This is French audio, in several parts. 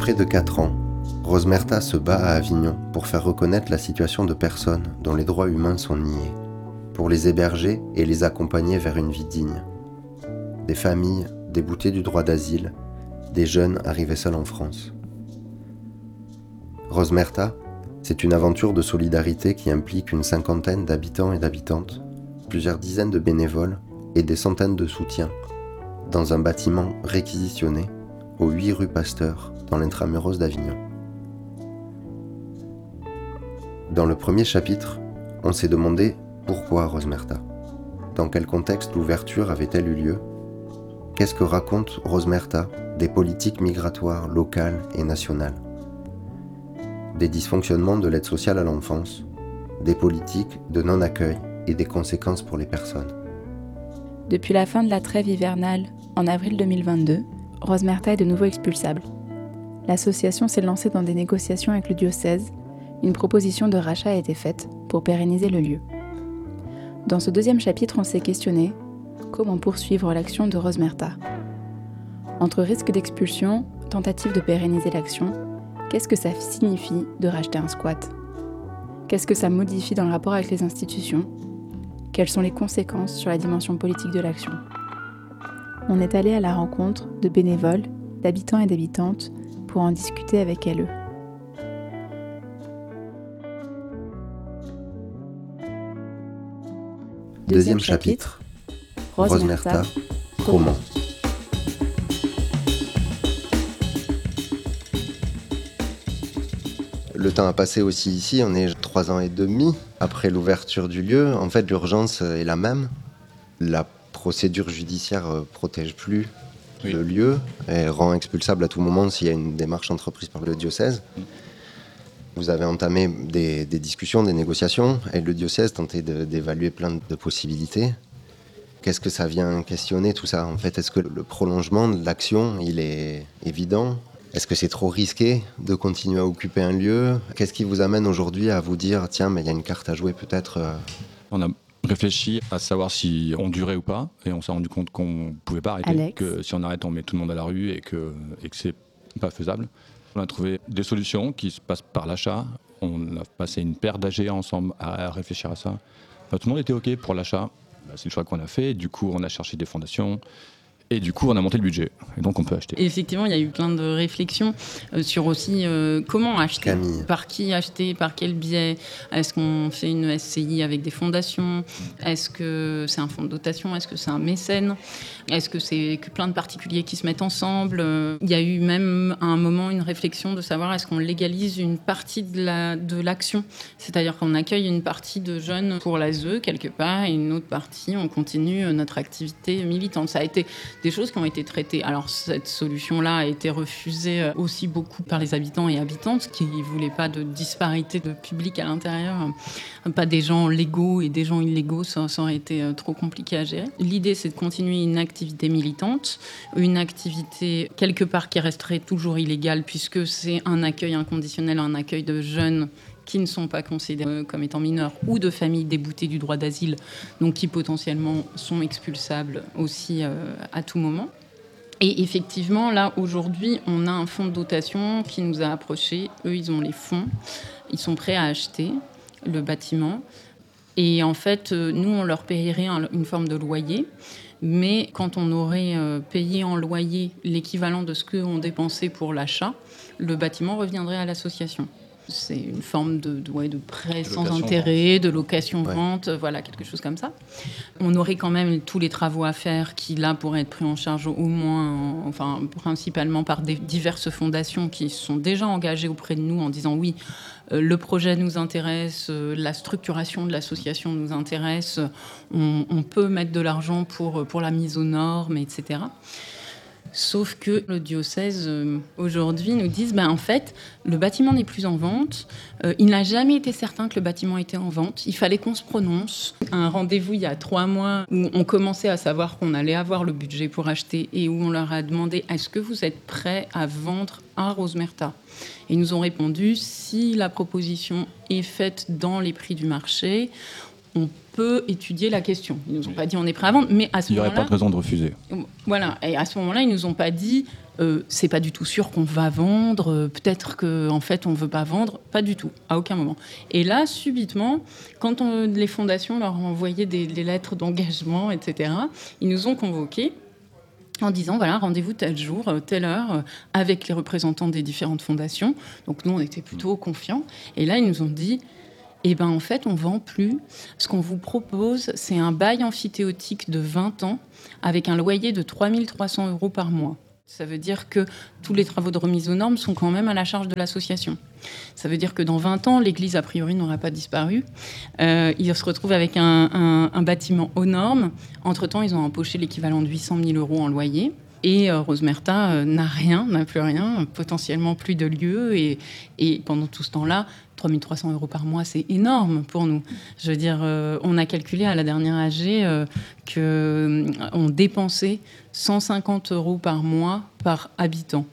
près de 4 ans, Rosmerta se bat à Avignon pour faire reconnaître la situation de personnes dont les droits humains sont niés, pour les héberger et les accompagner vers une vie digne. Des familles déboutées du droit d'asile, des jeunes arrivés seuls en France. Rosmerta, c'est une aventure de solidarité qui implique une cinquantaine d'habitants et d'habitantes, plusieurs dizaines de bénévoles et des centaines de soutiens, dans un bâtiment réquisitionné aux 8 rue Pasteur, dans l'intramuros d'Avignon. Dans le premier chapitre, on s'est demandé pourquoi Rosmerta. Dans quel contexte l'ouverture avait-elle eu lieu? Qu'est-ce que raconte Rosmerta des politiques migratoires locales et nationales? Des dysfonctionnements de l'aide sociale à l'enfance, des politiques de non-accueil et des conséquences pour les personnes. Depuis la fin de la trêve hivernale, en avril 2022, Rosmerta est de nouveau expulsable. L'association s'est lancée dans des négociations avec le diocèse. Une proposition de rachat a été faite pour pérenniser le lieu. Dans ce deuxième chapitre, on s'est questionné comment poursuivre l'action de Rosmerta. Entre risque d'expulsion, tentative de pérenniser l'action, qu'est-ce que ça signifie de racheter un squat? Qu'est-ce que ça modifie dans le rapport avec les institutions? Quelles sont les conséquences sur la dimension politique de l'action? On est allé à la rencontre de bénévoles, d'habitants et d'habitantes pour en discuter avec elles. Deuxième chapitre, Rosmerta, comment? Le temps a passé aussi ici, on est 3 ans et demi après l'ouverture du lieu. En fait, l'urgence est la même. La procédure judiciaire protège plus le lieu et rend expulsable à tout moment s'il y a une démarche entreprise par le diocèse. Vous avez entamé des discussions, des négociations, et le diocèse tentait d'évaluer plein de possibilités. Qu'est-ce que ça vient questionner tout ça? En fait, est-ce que le prolongement de l'action, il est évident? Est-ce que c'est trop risqué de continuer à occuper un lieu? Qu'est-ce qui vous amène aujourd'hui à vous dire, tiens, mais il y a une carte à jouer peut-être? On a réfléchi à savoir si on durait ou pas, et on s'est rendu compte qu'on pouvait pas arrêter. Alex. Que si on arrête, on met tout le monde à la rue et que c'est pas faisable. On a trouvé des solutions qui se passent par l'achat. On a passé une paire d'AG ensemble à réfléchir à ça. Tout le monde était OK pour l'achat. C'est le choix qu'on a fait. Du coup, on a cherché des fondations. Et du coup, on a monté le budget. Et donc, on peut acheter. Et effectivement, il y a eu plein de réflexions sur aussi comment acheter. Camille. Par qui acheter, par quel biais. Est-ce qu'on fait une SCI avec des fondations? Est-ce que c'est un fonds de dotation? Est-ce que c'est un mécène? Est-ce que c'est que plein de particuliers qui se mettent ensemble? Il y a eu même à un moment une réflexion de savoir est-ce qu'on légalise une partie de l'action? C'est-à-dire qu'on accueille une partie de jeunes pour l'ASE quelque part et une autre partie, on continue notre activité militante. Ça a été des choses qui ont été traitées. Alors cette solution-là a été refusée aussi beaucoup par les habitants et habitantes qui ne voulaient pas de disparité de public à l'intérieur, pas des gens légaux et des gens illégaux, ça aurait été trop compliqué à gérer. L'idée, c'est de continuer une activité militante, une activité quelque part qui resterait toujours illégale puisque c'est un accueil inconditionnel, un accueil de jeunes qui ne sont pas considérés comme étant mineurs ou de familles déboutées du droit d'asile, donc qui potentiellement sont expulsables aussi à tout moment. Et effectivement, là, aujourd'hui, on a un fonds de dotation qui nous a approchés. Eux, ils ont les fonds. Ils sont prêts à acheter le bâtiment. Et en fait, nous, on leur payerait une forme de loyer. Mais quand on aurait payé en loyer l'équivalent de ce qu'on dépensait pour l'achat, le bâtiment reviendrait à l'association. C'est une forme de prêt sans intérêt, de location-vente, voilà, quelque chose comme ça. On aurait quand même tous les travaux à faire qui, là, pourraient être pris en charge au moins, principalement par diverses fondations qui sont déjà engagées auprès de nous en disant oui, le projet nous intéresse, la structuration de l'association nous intéresse, on peut mettre de l'argent pour la mise aux normes, etc. Sauf que le diocèse, aujourd'hui, nous dit en fait, le bâtiment n'est plus en vente. Il n'a jamais été certain que le bâtiment était en vente. Il fallait qu'on se prononce. Un rendez-vous il y a 3 mois où on commençait à savoir qu'on allait avoir le budget pour acheter et où on leur a demandé « Est-ce que vous êtes prêts à vendre à Rosmerta ?» Et ils nous ont répondu « Si la proposition est faite dans les prix du marché, on peut étudier la question. Ils nous ont pas dit on est prêt à vendre, mais à ce moment-là... Il n'y aurait pas de raison de refuser. Voilà, et à ce moment-là, ils nous ont pas dit c'est pas du tout sûr qu'on va vendre, peut-être qu'en fait on veut pas vendre, pas du tout, à aucun moment. Et là, subitement, quand les fondations leur ont envoyé des lettres d'engagement, etc., ils nous ont convoqués en disant, voilà, rendez-vous tel jour, telle heure, avec les représentants des différentes fondations. Donc nous, on était plutôt confiants. Et là, ils nous ont dit, eh ben, en fait, on ne vend plus. Ce qu'on vous propose, c'est un bail amphithéotique de 20 ans avec un loyer de 3 300 € par mois. Ça veut dire que tous les travaux de remise aux normes sont quand même à la charge de l'association. Ça veut dire que dans 20 ans, l'église, a priori, n'aura pas disparu. Ils se retrouvent avec un bâtiment aux normes. Entre-temps, ils ont empoché l'équivalent de 800 000 € en loyer. Et Rosemerta n'a plus rien, potentiellement plus de lieu. Et pendant tout ce temps-là, 3 300 € par mois, c'est énorme pour nous. Je veux dire, on a calculé à la dernière AG qu'on dépensait 150 € par mois par habitant.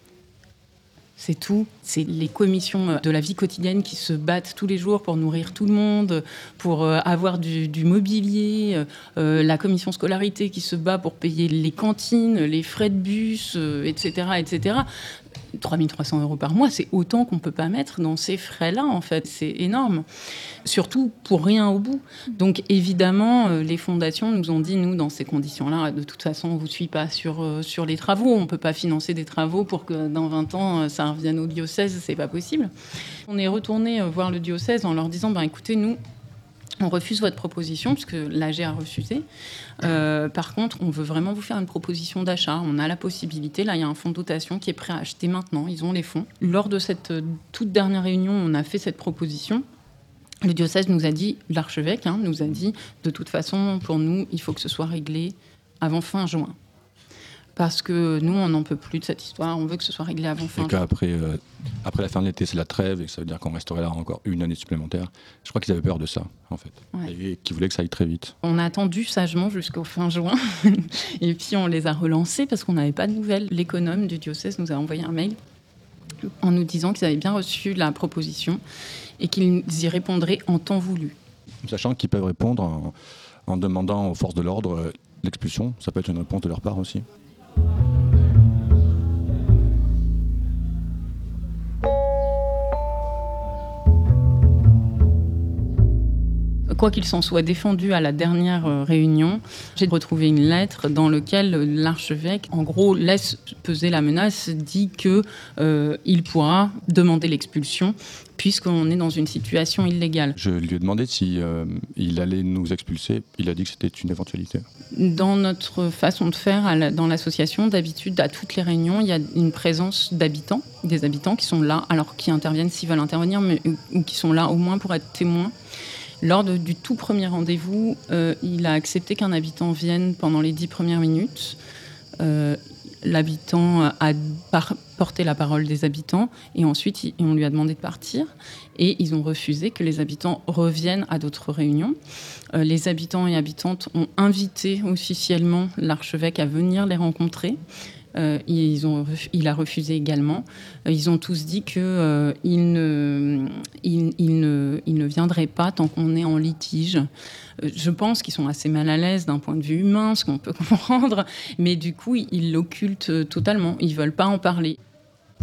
C'est tout. C'est les commissions de la vie quotidienne qui se battent tous les jours pour nourrir tout le monde, pour avoir du mobilier, la commission scolarité qui se bat pour payer les cantines, les frais de bus, etc., etc. 3 300 € par mois, c'est autant qu'on ne peut pas mettre dans ces frais-là, en fait. C'est énorme. Surtout pour rien au bout. Donc, évidemment, les fondations nous ont dit, nous, dans ces conditions-là, de toute façon, on ne vous suit pas sur les travaux. On ne peut pas financer des travaux pour que dans 20 ans, ça revienne au diocèse. Ce n'est pas possible. On est retourné voir le diocèse en leur disant, écoutez, nous, on refuse votre proposition, puisque l'AG a refusé. Par contre, on veut vraiment vous faire une proposition d'achat. On a la possibilité. Là, il y a un fonds de dotation qui est prêt à acheter maintenant. Ils ont les fonds. Lors de cette toute dernière réunion, on a fait cette proposition. Le diocèse nous a dit, l'archevêque nous a dit, de toute façon, pour nous, il faut que ce soit réglé avant fin juin. Parce que nous, on n'en peut plus de cette histoire. On veut que ce soit réglé avant fin juin. Et qu'après après la fin de l'été, c'est la trêve, et que ça veut dire qu'on resterait là encore une année supplémentaire. Je crois qu'ils avaient peur de ça, en fait. Ouais. Et qu'ils voulaient que ça aille très vite. On a attendu sagement jusqu'au fin juin. Et puis, on les a relancés parce qu'on n'avait pas de nouvelles. L'économe du diocèse nous a envoyé un mail en nous disant qu'ils avaient bien reçu la proposition et qu'ils y répondraient en temps voulu. Sachant qu'ils peuvent répondre en demandant aux forces de l'ordre l'expulsion. Ça peut être une réponse de leur part aussi. Quoi qu'il s'en soit défendu à la dernière réunion, j'ai retrouvé une lettre dans laquelle l'archevêque, en gros, laisse peser la menace, dit qu'il pourra demander l'expulsion puisqu'on est dans une situation illégale. Je lui ai demandé si il allait nous expulser. Il a dit que c'était une éventualité. Dans notre façon de faire dans l'association, d'habitude, à toutes les réunions, il y a une présence d'habitants, des habitants qui sont là, alors qui interviennent s'ils veulent intervenir, mais ou qui sont là au moins pour être témoins. Lors du tout premier rendez-vous, il a accepté qu'un habitant vienne pendant les 10 premières minutes. L'habitant a porté la parole des habitants et ensuite on lui a demandé de partir. Et ils ont refusé que les habitants reviennent à d'autres réunions. Les habitants et habitantes ont invité officiellement l'archevêque à venir les rencontrer. Il a refusé également. Ils ont tous dit qu'il ne viendrait pas tant qu'on est en litige. Je pense qu'ils sont assez mal à l'aise d'un point de vue humain, ce qu'on peut comprendre, mais du coup, ils l'occultent totalement. Ils ne veulent pas en parler.